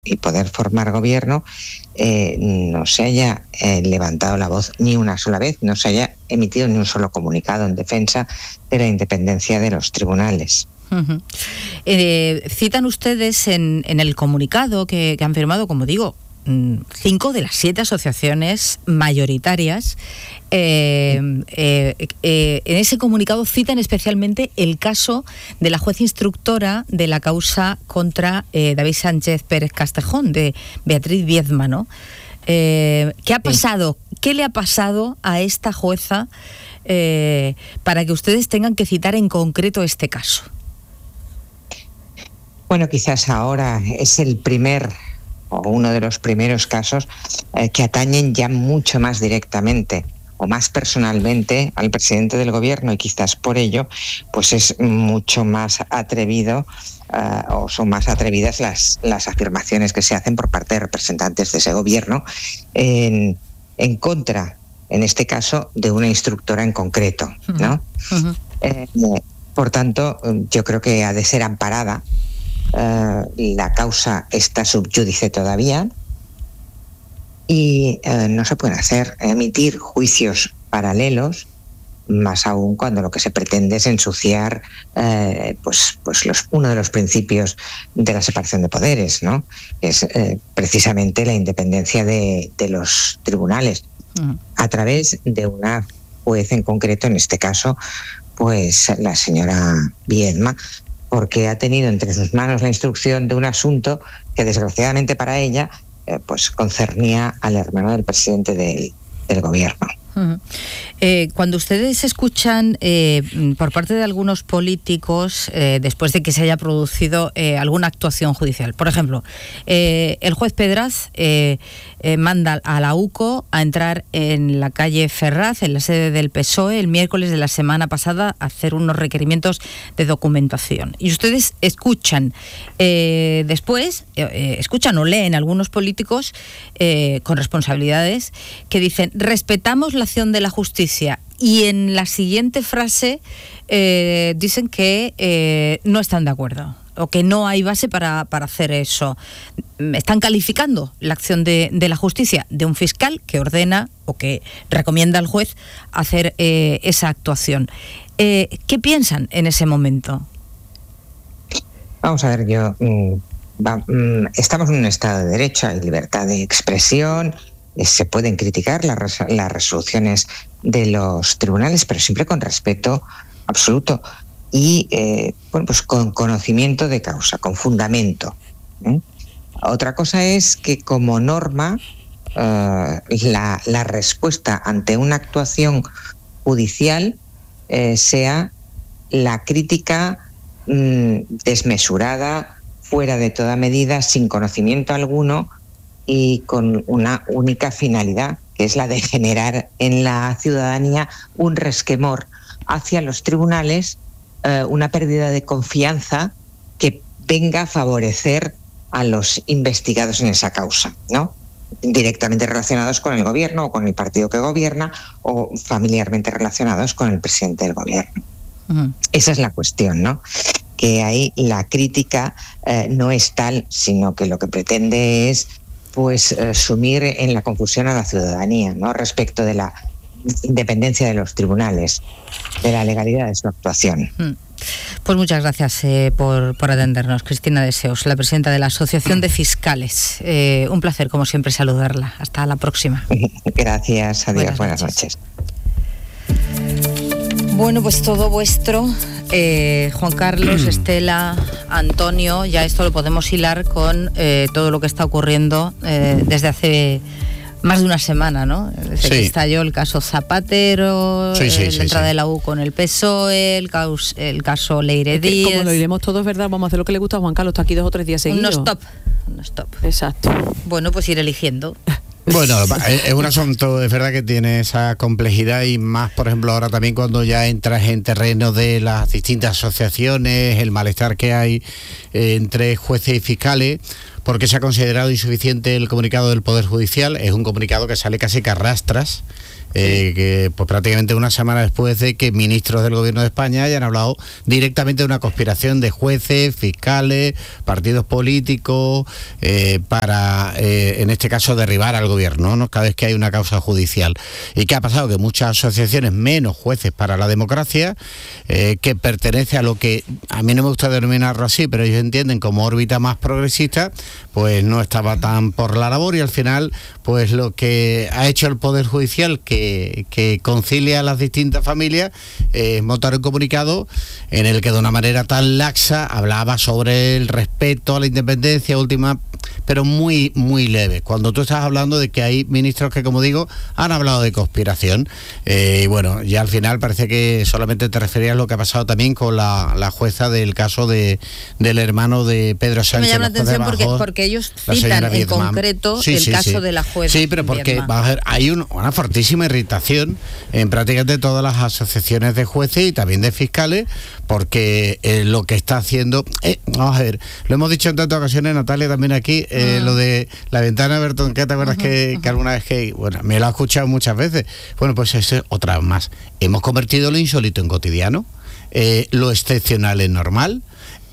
y poder formar gobierno, no se haya levantado la voz ni una sola vez, no se haya emitido ni un solo comunicado en defensa de la independencia de los tribunales. Uh-huh. Citan ustedes en el comunicado que han firmado, como digo, 5 de las 7 asociaciones mayoritarias. En ese comunicado citan especialmente el caso de la juez instructora de la causa contra David Sánchez Pérez Castejón, de Beatriz Viedma, ¿no? ¿Qué ha pasado? ¿Qué le ha pasado a esta jueza para que ustedes tengan que citar en concreto este caso? Bueno, quizás ahora es el primer o uno de los primeros casos que atañen ya mucho más directamente o más personalmente al presidente del gobierno, y quizás por ello pues es mucho más atrevido o son más atrevidas las afirmaciones que se hacen por parte de representantes de ese gobierno en contra, en este caso, de una instructora en concreto, ¿no? Uh-huh. Por tanto, yo creo que ha de ser amparada. La causa está sub judice todavía y no se pueden emitir juicios paralelos, más aún cuando lo que se pretende es ensuciar uno de los principios de la separación de poderes, ¿no? Es precisamente la independencia de los tribunales a través de una juez en concreto, en este caso pues la señora Viedma, porque ha tenido entre sus manos la instrucción de un asunto que desgraciadamente para ella pues concernía al hermano del presidente del gobierno. Uh-huh. Cuando ustedes escuchan por parte de algunos políticos después de que se haya producido alguna actuación judicial, por ejemplo, el juez Pedraz manda a la UCO a entrar en la calle Ferraz, en la sede del PSOE, el miércoles de la semana pasada, a hacer unos requerimientos de documentación. Y ustedes escuchan después, escuchan o leen algunos políticos con responsabilidades que dicen: respetamos la acción de la justicia, y en la siguiente frase dicen que no están de acuerdo o que no hay base para hacer eso. Están calificando la acción de la justicia, de un fiscal que ordena o que recomienda al juez hacer esa actuación. ¿Qué piensan en ese momento? Vamos a ver, estamos en un Estado de Derecho, hay libertad de expresión, se pueden criticar las resoluciones de los tribunales, pero siempre con respeto absoluto y pues con conocimiento de causa, con fundamento. Otra cosa es que como norma la respuesta ante una actuación judicial sea la crítica desmesurada, fuera de toda medida, sin conocimiento alguno y con una única finalidad, que es la de generar en la ciudadanía un resquemor hacia los tribunales, una pérdida de confianza que venga a favorecer a los investigados en esa causa, ¿no? Directamente relacionados con el gobierno o con el partido que gobierna, o familiarmente relacionados con el presidente del gobierno. Uh-huh. Esa es la cuestión, ¿no? Que ahí la crítica no es tal, sino que lo que pretende es pues sumir en la confusión a la ciudadanía, ¿no? Respecto de la independencia de los tribunales, de la legalidad de su actuación. Pues muchas gracias por atendernos, Cristina Deseos, la presidenta de la Asociación de Fiscales. Un placer, como siempre, saludarla. Hasta la próxima. Gracias, adiós, buenas noches. Bueno, pues todo vuestro, Juan Carlos, Estela, Antonio. Ya esto lo podemos hilar con todo lo que está ocurriendo desde hace más de una semana, ¿no? Desde que estalló el caso Zapatero, la entrada de la U con el PSOE, el caso Leire Díez. Como lo iremos todos, ¿verdad? Vamos a hacer lo que le gusta a Juan Carlos, está aquí 2 o 3 días seguidos. Un stop. Exacto. Bueno, pues ir eligiendo. Bueno, es un asunto, es verdad que tiene esa complejidad, y más, por ejemplo, ahora también cuando ya entras en terreno de las distintas asociaciones, el malestar que hay entre jueces y fiscales, porque se ha considerado insuficiente el comunicado del Poder Judicial. Es un comunicado que sale casi que a rastras, que pues prácticamente una semana después de que ministros del Gobierno de España hayan hablado directamente de una conspiración de jueces, fiscales, partidos políticos, para, en este caso, derribar al Gobierno, ¿no? Cada vez que hay una causa judicial. ¿Y qué ha pasado? Que muchas asociaciones, menos Jueces para la Democracia, que pertenece a lo que a mí no me gusta denominarlo así, pero ellos entienden como órbita más progresista, pues no estaba tan por la labor, y al final, pues lo que ha hecho el Poder Judicial, que concilia a las distintas familias, montar un comunicado en el que de una manera tan laxa hablaba sobre el respeto a la independencia última, pero muy, muy leve, cuando tú estás hablando de que hay ministros que, como digo, han hablado de conspiración. Y bueno, ya al final parece que solamente te referías a lo que ha pasado también con la jueza del caso del hermano de Pedro Sánchez. Me llama la atención porque ellos citan en concreto el caso de la jueza. Sí, pero porque vamos a ver, hay una fortísima irritación en prácticamente todas las asociaciones de jueces y también de fiscales, porque lo que está haciendo, vamos a ver, lo hemos dicho en tantas ocasiones, Natalia, también aquí, lo de la ventana de Bertón, ¿qué te acuerdas que alguna vez que, bueno, me lo he escuchado muchas veces? Bueno, pues eso es otra vez más. Hemos convertido lo insólito en cotidiano, lo excepcional en normal.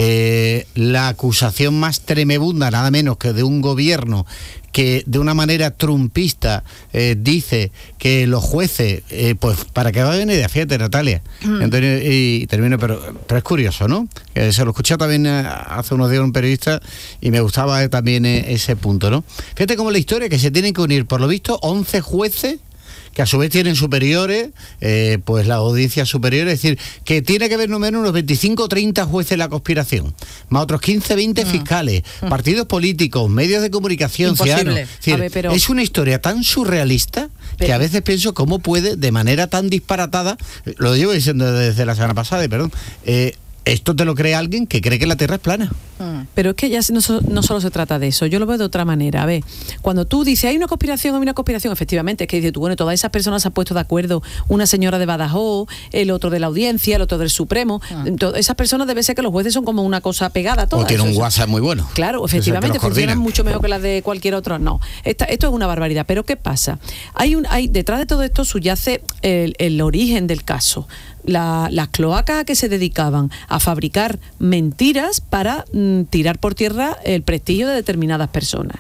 La acusación más tremebunda, nada menos que de un gobierno que de una manera trumpista dice que los jueces, pues para que vayan una idea, fíjate, Natalia, Antonio, y termino, pero es curioso, ¿no? Se lo escuché también hace unos días un periodista y me gustaba también ese punto, ¿no? Fíjate cómo la historia, que se tienen que unir, por lo visto, 11 jueces que a su vez tienen superiores, pues la audiencia superior, es decir, que tiene que haber no menos unos 25 o 30 jueces en la conspiración, más otros 15 20 fiscales, partidos políticos, medios de comunicación, ciudadanos. Es decir, pero es una historia tan surrealista que a veces pienso cómo puede, de manera tan disparatada, lo llevo diciendo desde la semana pasada, perdón, esto te lo cree alguien que cree que la Tierra es plana. Pero es que ya no solo se trata de eso, yo lo veo de otra manera. A ver, cuando tú dices, hay una conspiración, efectivamente, es que dices tú, bueno, todas esas personas se han puesto de acuerdo, una señora de Badajoz, el otro de la Audiencia, el otro del Supremo, esas personas debe ser que los jueces son como una cosa pegada a todas. O tienen un WhatsApp muy bueno. Claro, efectivamente, funcionan mucho mejor que las de cualquier otro. No, esto es una barbaridad. Pero ¿qué pasa? Hay detrás de todo esto subyace el origen del caso. Las cloacas a que se dedicaban a fabricar mentiras para tirar por tierra el prestigio de determinadas personas.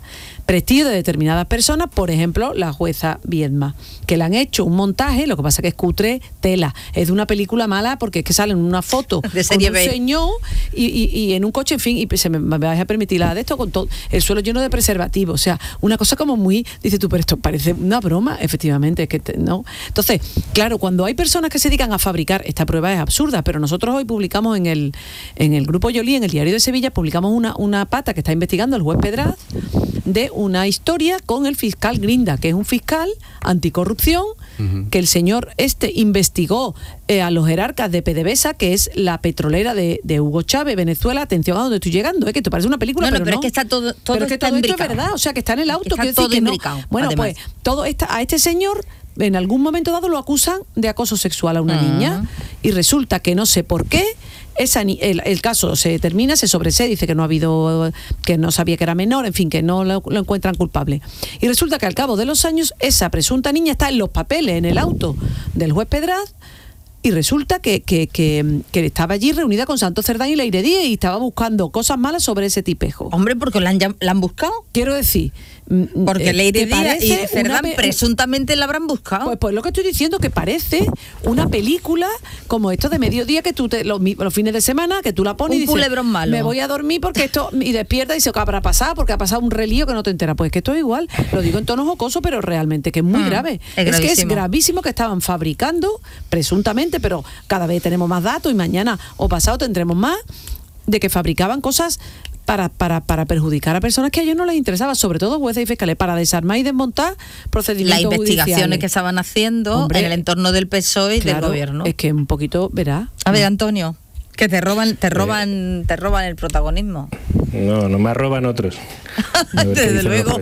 Por ejemplo, la jueza Viedma, que le han hecho un montaje, lo que pasa que es cutre tela, es de una película mala porque es que salen una foto de serie con un señor y en un coche, en fin, y se me vais a permitir la de esto con todo el suelo lleno de preservativos, o sea, una cosa como muy, dices tú, pero esto parece una broma, efectivamente, es que no. Entonces, claro, cuando hay personas que se dedican a fabricar, esta prueba es absurda, pero nosotros hoy publicamos en el Grupo Yolí, en el Diario de Sevilla, publicamos una pata que está investigando el juez Pedraz, de una historia con el fiscal Grinda, que es un fiscal anticorrupción, que el señor investigó a los jerarcas de PDVSA, que es la petrolera de Hugo Chávez, Venezuela. Atención a donde estoy llegando, que te parece una película, pero no. Es que está todo pero es que todo esto es verdad, o sea, que está en el auto, que está todo imbricado. Bueno, además, pues a este señor en algún momento dado lo acusan de acoso sexual a una niña, y resulta que no sé por qué el caso se termina, se sobresee, dice que no ha habido, que no sabía que era menor, en fin, que no lo encuentran culpable. Y resulta que al cabo de los años esa presunta niña está en los papeles, en el auto del juez Pedraz, y resulta que estaba allí reunida con Santos Cerdán y Leire Díez y estaba buscando cosas malas sobre ese tipejo. Hombre, porque la han buscado. Quiero decir, porque Leire Díez y Cerdán presuntamente la habrán buscado. Pues lo que estoy diciendo, que parece una película como esto de mediodía, que tú los fines de semana, que tú la pones y dices, culebrón malo. Me voy a dormir porque esto, y despierta y dice, ¿qué habrá pasado? Porque ha pasado un relío que no te enteras. Pues que esto es igual, lo digo en tono jocoso, pero realmente que es muy grave. Es que es gravísimo, que estaban fabricando, presuntamente, pero cada vez tenemos más datos y mañana o pasado tendremos más, de que fabricaban cosas para perjudicar a personas que a ellos no les interesaba, sobre todo jueces y fiscales, para desarmar y desmontar procedimientos judiciales. Las investigaciones judiciales que estaban haciendo, hombre, en el entorno del PSOE y del gobierno. Es que un poquito, verá. A ver, Antonio. Que te roban el protagonismo. No me roban otros. Desde luego.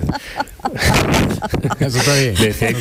Eso está bien.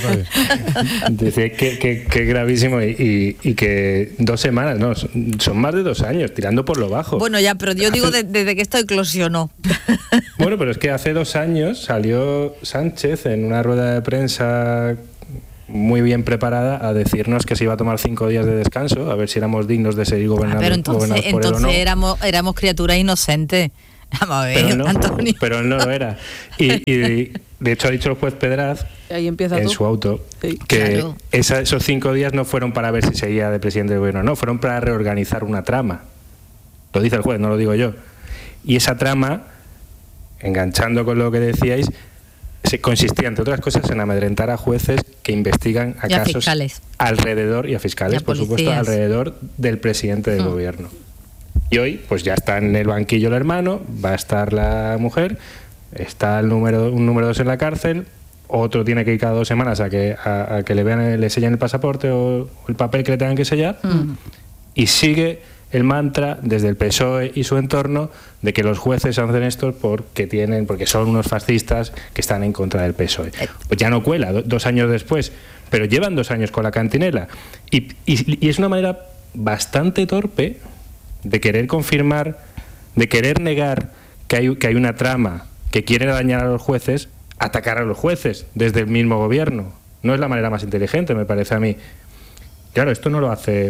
Decía que es gravísimo y que 2 semanas, no, son más de 2 años, tirando por lo bajo. Bueno, ya, pero yo digo desde que esto eclosionó. Bueno, pero es que hace 2 años salió Sánchez en una rueda de prensa muy bien preparada a decirnos que se iba a tomar 5 días de descanso, a ver si éramos dignos de seguir gobernando. Pero entonces por él o no. éramos criaturas inocentes. Vamos a ver, Antonio. Pero él no lo era. Y de hecho ha dicho el juez Pedraz en su auto que esos 5 días no fueron para ver si seguía de presidente del gobierno, no, fueron para reorganizar una trama. Lo dice el juez, no lo digo yo. Y esa trama, enganchando con lo que decíais, se consistía, entre otras cosas, en amedrentar a jueces que investigan a casos fiscales. Alrededor, y a fiscales, por supuesto, alrededor del presidente del gobierno. Y hoy, pues ya está en el banquillo el hermano, va a estar la mujer, está un número 2 en la cárcel, otro tiene que ir cada 2 semanas a que le sellen el pasaporte o el papel que le tengan que sellar, y sigue el mantra desde el PSOE y su entorno de que los jueces hacen esto porque son unos fascistas que están en contra del PSOE. Pues ya no cuela, 2 años después, pero llevan 2 años con la cantinela. Y es una manera bastante torpe de querer confirmar, de querer negar que hay una trama que quiere dañar a los jueces, atacar a los jueces desde el mismo gobierno. No es la manera más inteligente, me parece a mí. Claro, esto no lo hace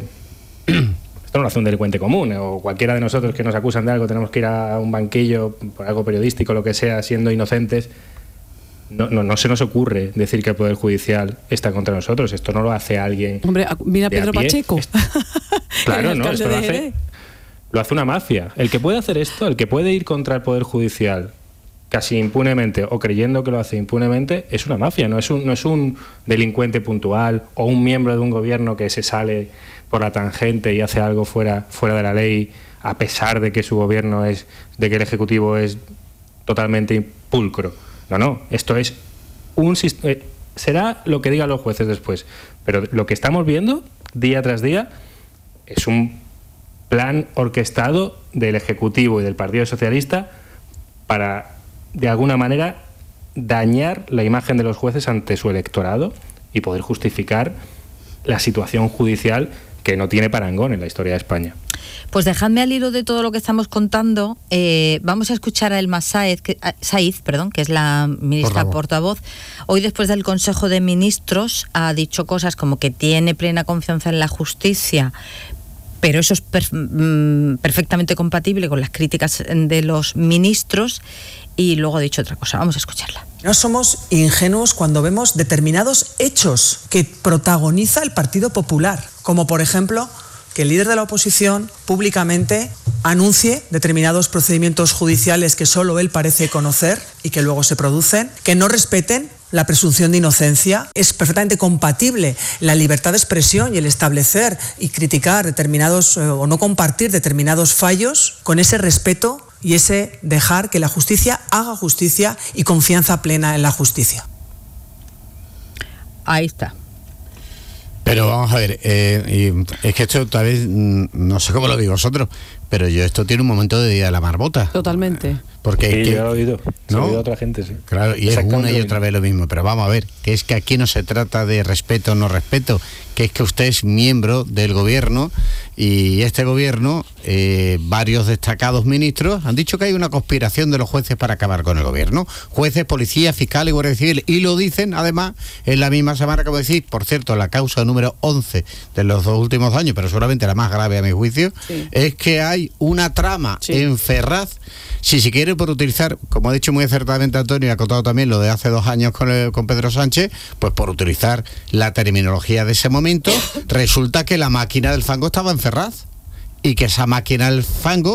un delincuente común, o cualquiera de nosotros que nos acusan de algo, tenemos que ir a un banquillo por algo periodístico, lo que sea, siendo inocentes. No se nos ocurre decir que el Poder Judicial está contra nosotros. Esto no lo hace alguien. Hombre, mira Pedro Pacheco. Claro, no, esto lo hace una mafia. El que puede hacer esto, el que puede ir contra el Poder Judicial casi impunemente o creyendo que lo hace impunemente, es una mafia, no es un delincuente puntual o un miembro de un gobierno que se sale por la tangente y hace algo fuera de la ley, a pesar de que su gobierno de que el Ejecutivo es totalmente pulcro. No, esto es será lo que digan los jueces después, pero lo que estamos viendo día tras día es un plan orquestado del Ejecutivo y del Partido Socialista para, de alguna manera, dañar la imagen de los jueces ante su electorado y poder justificar la situación judicial que no tiene parangón en la historia de España. Pues dejadme al hilo de todo lo que estamos contando. Vamos a escuchar a Elma Sáez, que es la ministra portavoz. Hoy, después del Consejo de Ministros, ha dicho cosas como que tiene plena confianza en la justicia, pero eso es perfectamente compatible con las críticas de los ministros, y luego ha dicho otra cosa. Vamos a escucharla. No somos ingenuos cuando vemos determinados hechos que protagoniza el Partido Popular, como por ejemplo que el líder de la oposición públicamente anuncie determinados procedimientos judiciales que solo él parece conocer y que luego se producen, que no respeten la presunción de inocencia. Es perfectamente compatible la libertad de expresión y el establecer y criticar determinados o no compartir determinados fallos con ese respeto y ese dejar que la justicia haga justicia y confianza plena en la justicia. Ahí está. Pero vamos a ver, y es que esto tal vez, no sé cómo lo digo vosotros, pero esto tiene un momento de día de la marmota. Totalmente. Porque sí, yo lo he oído. ¿no? Lo he oído a otra gente, sí. Claro, y es una y otra vez lo mismo. Pero vamos a ver, que es que aquí no se trata de respeto o no respeto, que es que usted es miembro del gobierno y este gobierno, varios destacados ministros han dicho que hay una conspiración de los jueces para acabar con el gobierno. Jueces, policías, fiscales y guardias civiles. Y lo dicen, además, en la misma semana que decís, por cierto, la causa número 11 de los 2 últimos años, pero seguramente la más grave a mi juicio, es que hay una trama en Ferraz, si se quiere, por utilizar, como ha dicho muy acertadamente Antonio y ha contado también lo de hace 2 años con Pedro Sánchez, pues por utilizar la terminología de ese momento, resulta que la máquina del fango estaba en Ferraz y que esa máquina del fango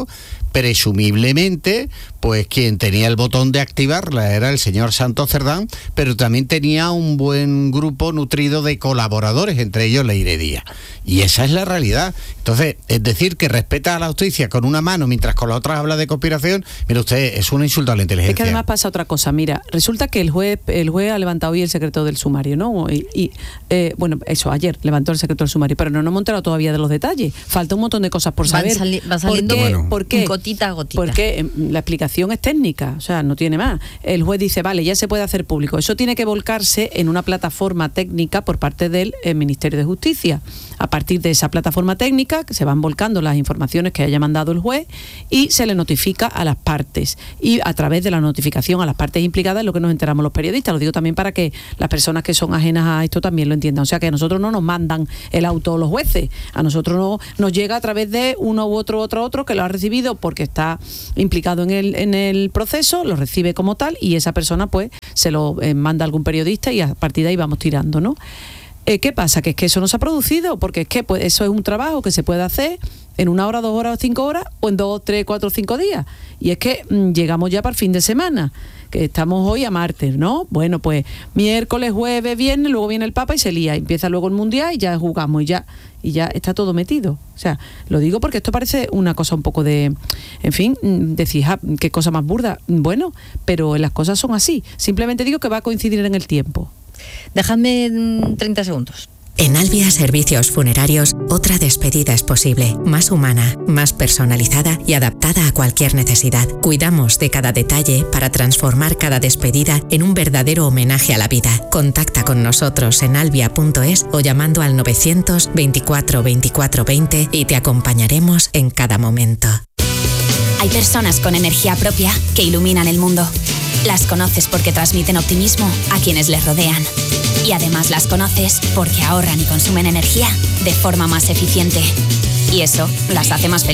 presumiblemente, pues quien tenía el botón de activarla era el señor Santos Cerdán, pero también tenía un buen grupo nutrido de colaboradores, entre ellos Leire Díaz. Y esa es la realidad. Entonces, es decir, que respeta a la justicia con una mano mientras con la otra habla de conspiración, mire usted, es un insulto a la inteligencia. Es que además pasa otra cosa. Mira, resulta que el juez ha levantado hoy el secreto del sumario, ¿no? Bueno, eso, ayer levantó el secreto del sumario, pero no hemos enterado todavía de los detalles. Falta un montón de cosas por saber. Va saliendo ¿Por qué? Gotita a gotita. Porque la explicación es técnica, o sea, no tiene más. El juez dice, vale, ya se puede hacer público. Eso tiene que volcarse en una plataforma técnica por parte del Ministerio de Justicia. A partir de esa plataforma técnica se van volcando las informaciones que haya mandado el juez y se le notifica a las partes. Y a través de la notificación a las partes implicadas es lo que nos enteramos los periodistas. Lo digo también para que las personas que son ajenas a esto también lo entiendan. O sea, que a nosotros no nos mandan el auto los jueces. A nosotros no nos llega a través de uno u otro que lo ha recibido porque está implicado en el proceso, lo recibe como tal y esa persona pues se lo manda a algún periodista y a partir de ahí vamos tirando, ¿no? ¿Qué pasa? Que es que eso no se ha producido, porque es que pues, eso es un trabajo que se puede hacer en 1 hora, 2 horas, 5 horas o en 2, 3, 4, 5 días. Y es que llegamos ya para el fin de semana, que estamos hoy a martes, ¿no? Bueno, pues miércoles, jueves, viernes, luego viene el Papa y se lía. Empieza luego el Mundial y ya jugamos y ya está todo metido. O sea, lo digo porque esto parece una cosa un poco de, en fin, decís, qué cosa más burda. Bueno, pero las cosas son así. Simplemente digo que va a coincidir en el tiempo. Dejadme 30 segundos. En Albia Servicios Funerarios, otra despedida es posible, más humana, más personalizada y adaptada a cualquier necesidad. Cuidamos de cada detalle para transformar cada despedida en un verdadero homenaje a la vida. Contacta con nosotros en albia.es o llamando al 924 24 20 y te acompañaremos en cada momento. Hay personas con energía propia que iluminan el mundo. Las conoces porque transmiten optimismo a quienes les rodean. Y además las conoces porque ahorran y consumen energía de forma más eficiente. Y eso las hace más felices.